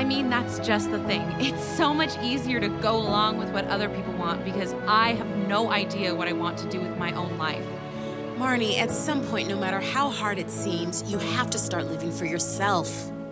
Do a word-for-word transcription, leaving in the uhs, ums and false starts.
I mean, that's just the thing. It's so much easier to go along with what other people want because I have no idea what I want to do with my own life. Marnie, at some point, no matter how hard it seems, you have to start living for yourself.